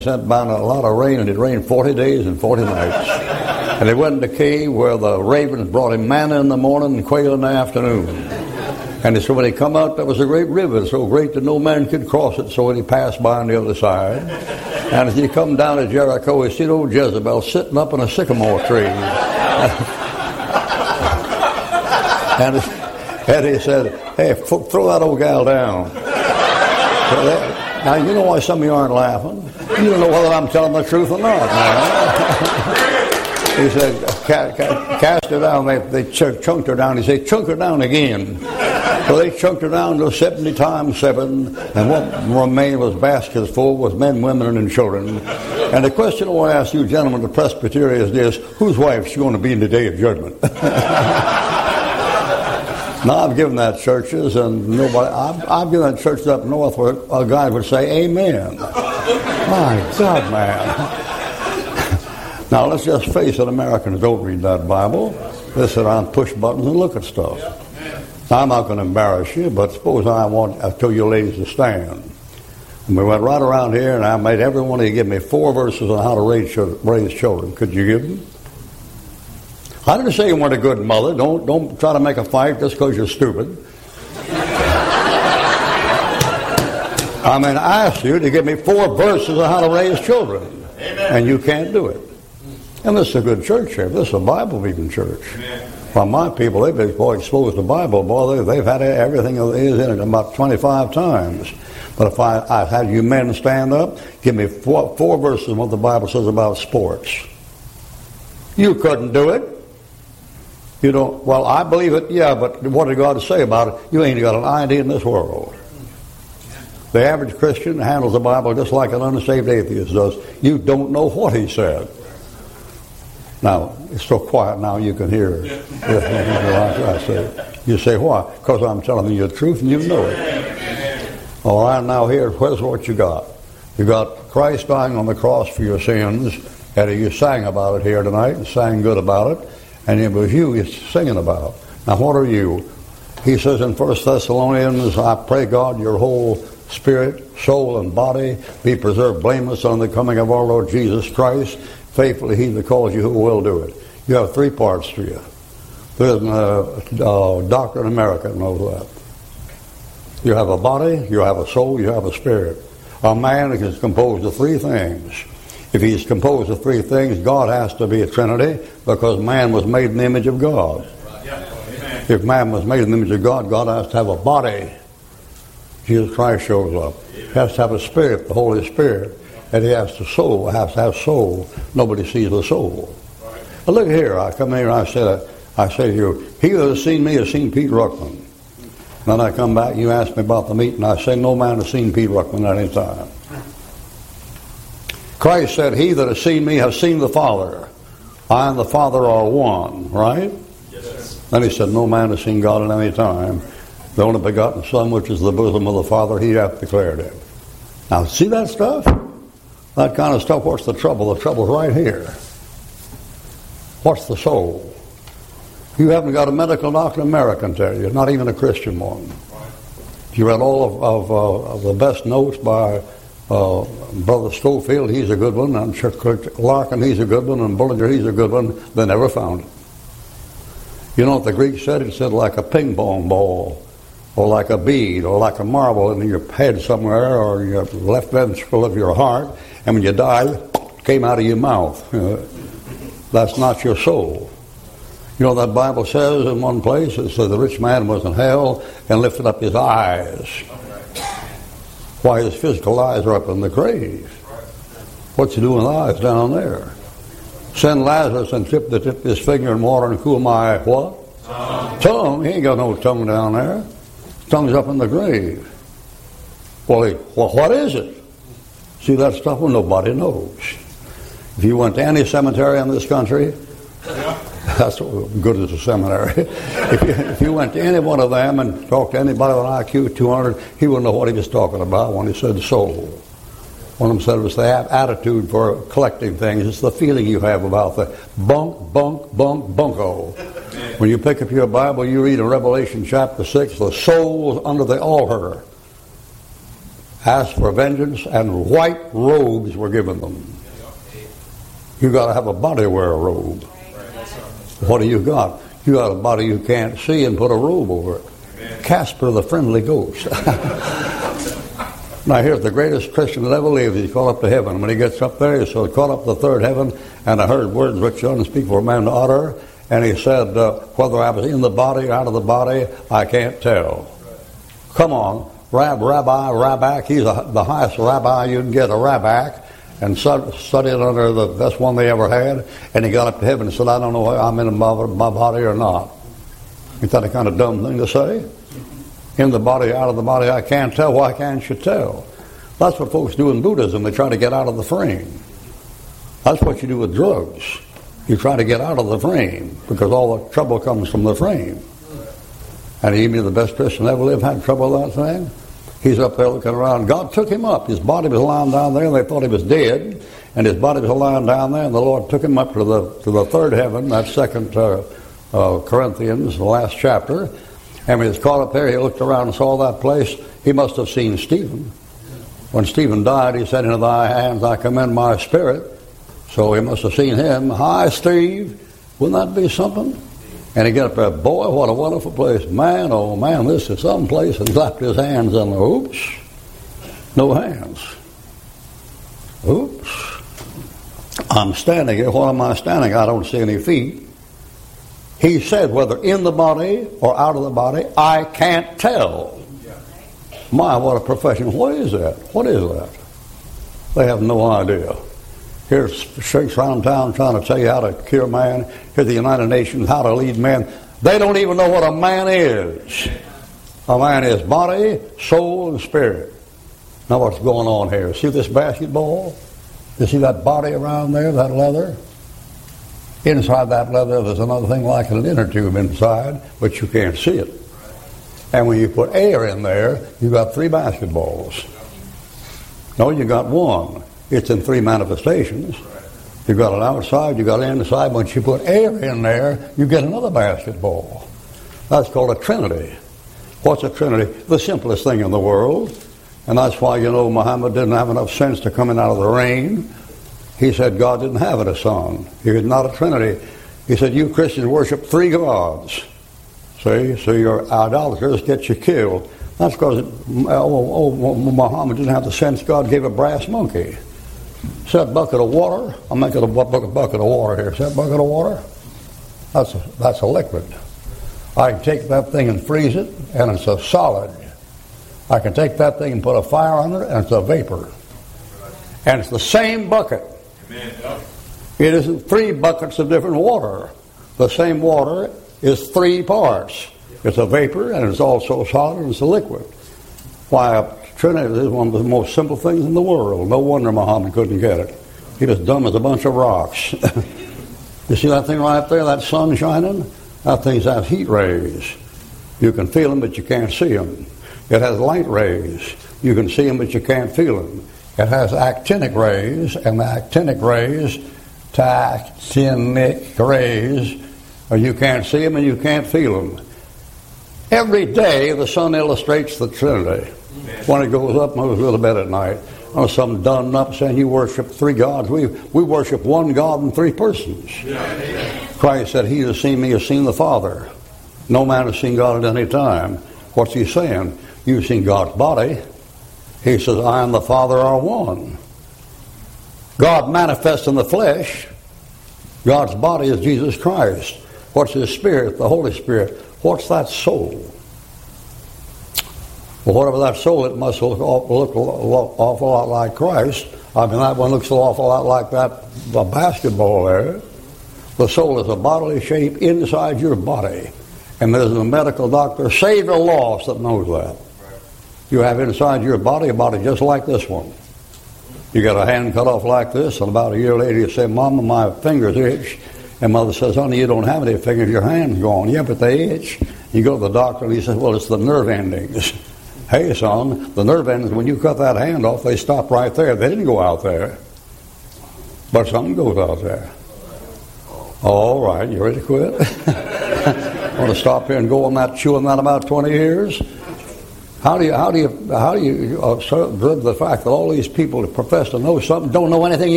sent down a lot of rain, and it rained 40 days and 40 nights. And he went in the cave where the ravens brought him manna in the morning and quail in the afternoon. And so when he come out, there was a great river, so great that no man could cross it, so when he passed by on the other side. And as he come down to Jericho, he seen old Jezebel sitting up in a sycamore tree. and he said, "Hey, throw that old gal down." Now, you know why some of you aren't laughing? You don't know whether I'm telling the truth or not, man. He said, cast her down. They chunked her down. He said, chunk her down again. So they chunked her down to 70 times 7, and what remained was baskets full with men, women, and children. And the question I want to ask you, gentlemen, the Presbyterian is this: whose wife is she going to be in the day of judgment? Now, I've given that churches, and nobody. I've given that churches up north where a guy would say, "Amen." My God, man. Now, let's just face it, Americans don't read that Bible. They sit around, push buttons, and look at stuff. Now, I'm not going to embarrass you, but suppose I tell you ladies to stand. And we went right around here, and I made every one of you give me 4 verses on how to raise children. Could you give them? I didn't say you weren't a good mother. Don't try to make a fight just because you're stupid. I mean, I asked you to give me 4 verses on how to raise children. Amen. And you can't do it. And this is a good church here. This is a Bible-believing church. Amen. Well, my people, they've been exposed to the Bible. Boy, they've had everything that is in it about 25 times. But if I had you men stand up, give me 4 verses on what the Bible says about sports. You couldn't do it. You don't. Well, I believe it, yeah, but what did God say about it? You ain't got an idea in this world. The average Christian handles the Bible just like an unsaved atheist does. You don't know what he said. Now, it's so quiet now you can hear it. I say. You say, why? Because I'm telling you the truth and you know it. All right, now here's what you got. You got Christ dying on the cross for your sins, and you sang about it here tonight and sang good about it, and it was you singing about. Now, what are you? He says in 1 Thessalonians, I pray God your whole spirit, soul, and body be preserved blameless on the coming of our Lord Jesus Christ. Faithfully he that calls you who will do it. You have 3 parts to you. There's a doctor in America that knows that. You have a body, you have a soul, you have a spirit. A man is composed of 3 things. If he's composed of 3 things, God has to be a Trinity because man was made in the image of God. If man was made in the image of God, God has to have a body. Jesus Christ shows up. He has to have a spirit, the Holy Spirit. And he has to have soul. Nobody sees the soul. But look here, I come here and I say to you, he that has seen me has seen Pete Ruckman. Then I come back and you ask me about the meeting. I say, no man has seen Pete Ruckman at any time. Christ said, he that has seen me has seen the Father. I and the Father are one, right? Yes. Then he said, no man has seen God at any time. The only begotten Son, which is the bosom of the Father, he hath declared it. Now, see that stuff? That kind of stuff, what's the trouble? The trouble's right here. What's the soul? You haven't got a medical doctor in America, can tell you, not even a Christian one. You read all of the best notes by Brother Schofield, he's a good one, and Larkin, he's a good one, and Bullinger, he's a good one. They never found it. You know what the Greek said? It said like a ping pong ball, or like a bead, or like a marble in your head somewhere, or your left ventricle of your heart, and when you die, it came out of your mouth. That's not your soul. You know that Bible says in one place, it says the rich man was in hell and lifted up his eyes. Why, his physical eyes are up in the grave. What's he doing with eyes down there? Send Lazarus and dip his finger in water and cool my what? Tongue. He ain't got no tongue down there. Tongue's up in the grave. Well, what is it? See that stuff? Well, nobody knows. If you went to any cemetery in this country, that's good as a seminary. If you went to any one of them and talked to anybody with an IQ 200, he wouldn't know what he was talking about when he said soul. One of them said it was the attitude for collecting things. It's the feeling you have about the bunko. When you pick up your Bible, you read in Revelation chapter 6, the soul's under the altar. asked for vengeance, and white robes were given them. You got to have a body to wear a robe. What do you got? You got a body you can't see and put a robe over it. Casper the Friendly Ghost. Now here's the greatest Christian that ever lived. He's caught up to heaven. When he gets up there, he's caught up to the third heaven, and I heard words which don't speak for a man to utter. And he said, whether I was in the body or out of the body, I can't tell. Come on, Rabbi, he's the highest rabbi you can get, a rabbi, and studied under the best one they ever had. And he got up to heaven and said, I don't know whether I'm in my body or not. Is that a kind of dumb thing to say? In the body, out of the body, I can't tell. Why can't you tell? That's what folks do in Buddhism. They try to get out of the frame. That's what you do with drugs. You try to get out of the frame because all the trouble comes from the frame. And even the best Christian ever lived had trouble with that thing. He's up there looking around. God took him up. His body was lying down there, and they thought he was dead. And his body was lying down there, and the Lord took him up to the third heaven. That's 2 Corinthians, the last chapter. And when he was caught up there, he looked around and saw that place. He must have seen Stephen. When Stephen died, he said, into thy hands I commend my spirit. So he must have seen him. Hi, Steve. Wouldn't that be something? And he got up there, boy, what a wonderful place. Man, oh man, this is some place. And clapped his hands and oops, no hands. Oops. I'm standing here. What am I standing? I don't see any feet. He said, whether in the body or out of the body, I can't tell. My, what a profession. What is that? What is that? They have no idea. Here's sheikhs around town trying to tell you how to cure man. Here's the United Nations, how to lead men. They don't even know what a man is. A man is body, soul, and spirit. Now what's going on here? See this basketball? You see that body around there, that leather? Inside that leather, there's another thing like an inner tube inside, but you can't see it. And when you put air in there, you got 3 basketballs. No, you got 1. It's in 3 manifestations. You got it outside, you got it inside. Once you put air in there, you get another basketball. That's called a trinity. What's a trinity? The simplest thing in the world. And that's why, Muhammad didn't have enough sense to come in out of the rain. He said God didn't have a son. He was not a trinity. He said, you Christians worship 3 gods. See? So your idolaters get you killed. That's because Muhammad didn't have the sense God gave a brass monkey. See that bucket of water? I'm making a bucket of water here. See that bucket of water? That's a liquid. I can take that thing and freeze it, and it's a solid. I can take that thing and put a fire under it, and it's a vapor. And it's the same bucket. It isn't 3 buckets of different water. The same water is 3 parts. It's a vapor, and it's also solid, and it's a liquid. Why, a trinity is one of the most simple things in the world. No wonder Muhammad couldn't get it. He was dumb as a bunch of rocks. You see that thing right there, that sun shining? That thing has heat rays. You can feel them, but you can't see them. It has light rays. You can see them, but you can't feel them. It has actinic rays, and the actinic rays, you can't see them and you can't feel them. Every day the sun illustrates the Trinity. When it goes up and goes to bed at night. Or some done up saying you worship 3 gods. We worship 1 God in 3 persons. Christ said, he who has seen me has seen the Father. No man has seen God at any time. What's he saying? You've seen God's body. He says, I and the Father are one. God manifests in the flesh. God's body is Jesus Christ. What's his spirit? The Holy Spirit. What's that soul? Well, whatever that soul, it must look an awful lot like Christ. I mean, that one looks an awful lot like the basketball there. The soul is a bodily shape inside your body. And there's a medical doctor, saved or lost, that knows that. You have inside your body a body just like this one. You got a hand cut off like this, and about a year later you say, Mama, my fingers itch. And Mother says, honey, you don't have any fingers, your hand's gone. Yeah, but they itch. You go to the doctor and he says, well, it's the nerve endings. Hey, son, the nerve endings, when you cut that hand off, they stop right there. They didn't go out there. But something goes out there. All right, you ready to quit? Want to stop here and go on that, chewing that about 20 years? How do you observe the fact that all these people that profess to know something don't know anything